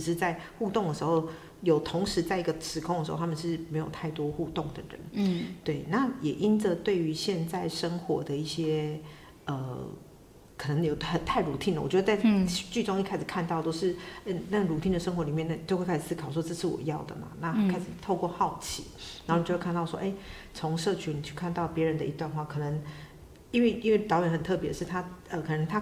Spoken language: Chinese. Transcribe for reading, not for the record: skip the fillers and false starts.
是在互动的时候，有同时在一个时空的时候，他们是没有太多互动的人。对，那也因着对于现在生活的一些可能有太 routine 了，我觉得在剧中一开始看到都是那 routine 的生活里面，就会开始思考说这是我要的嘛，那开始透过好奇，然后你就会看到说，从社群去看到别人的一段话，可能因为导演很特别，是他可能他